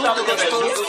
muito gostoso.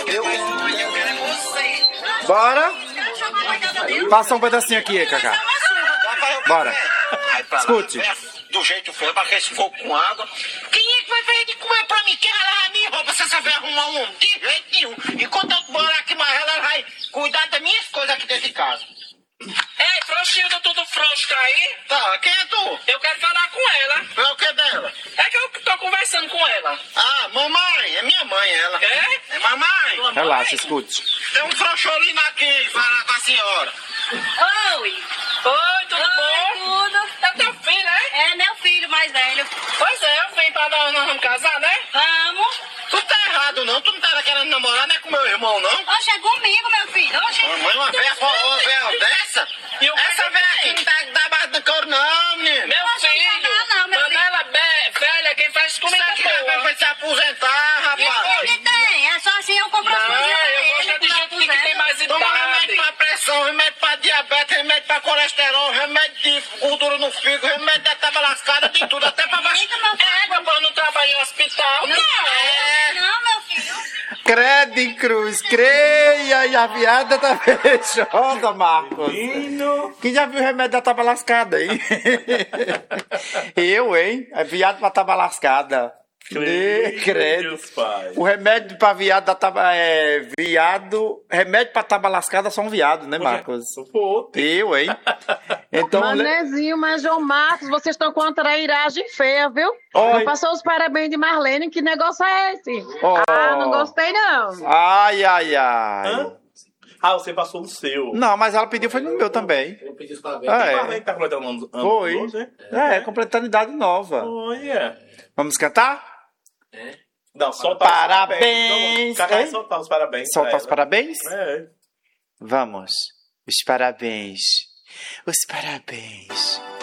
Bora? Passa um pedacinho aqui, Cacá. Bora. Escute. Do jeito feio, pra que esse fogo com água. Quem é que vai ver de comer pra mim? Quem vai levar minha roupa? Você sabe arrumar um homem? De jeito nenhum. Enquanto eu morar aqui mais, ela vai cuidar das minhas coisas aqui dentro de casa. Ei, Frouxildo, tudo frouxo, tá aí? Tá, quem é tu? Eu quero falar com ela. É o que dela? É que eu tô conversando com ela. Ah, mamãe. É minha mãe, ela. É? É mamãe. Relaxa, escute. Tem um frouxolino aqui, falar com a senhora. Oi. Oi, tudo bom? Tudo. É teu filho, né? É meu filho mais velho. Pois é, eu vim pra nós vamos casar, né? Vamos. Tu tá errado, não. Tu não tá querendo namorar, não é com meu irmão, não. Oxe, é comigo, meu filho. Oxe. Mamãe, uma velha dessa? E o Essa velha aqui não dá barra do couro, não, menino. Meu filho, não, meu filho. panela velha, quem faz Isso comida aqui boa. vai se aposentar, O rapaz. que tem? É só assim eu compro as Não, coisinhas pra eu ele. gosto de gente que tem mais Toma remédio idade. pra pressão, remédio pra diabetes, remédio pra colesterol, remédio de gordura no fígado, remédio da tábua lascada, de tudo, até pra baixo. Eita, meu filho. Égua, pra eu não trabalhar em hospital. Não, não, meu filho. Credo em cruz, creia e a viada tá fechada, Marcos. Quem já viu o remédio da tábua lascada, hein? Eu, hein? É viado pra tábua lascada. Credo. Deus, pai. O remédio pra viado da tábua é viado. Remédio pra tábua lascada só um viado, né, Marcos? Pô, Eu, hein? Então, Manezinho, mas João Marcos, vocês estão com uma trairagem feia, viu? Oi. Não passou os parabéns de Marlene, que negócio é esse? Oh. Ah, não gostei não. Ai, ai, ai. hã? Ah, você passou no seu. Não, mas ela pediu foi no meu também. Eu pedi os parabéns. Ah, Tem é. Marlene que tá completando anos Foi. hoje? Completando idade nova. Olha. Vamos cantar? Não, soltar Parabéns. os parabéns. Hein? Soltar os parabéns. Soltar pra os ela. parabéns? É. Vamos. Os parabéns. Os parabéns.